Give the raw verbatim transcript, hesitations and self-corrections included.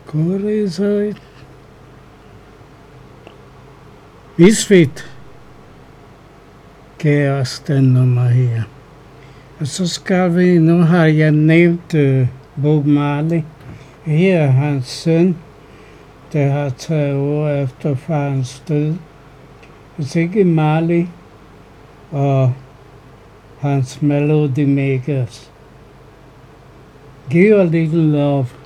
Korrizoid. Misfit gav os den nummer her. Og så skal vi, nu har jeg nævnt uh, Bob Marley. Her er hans søn, der har taget over efter farens død. Hvis ikke Marley og hans Melody Makers. Give a little love.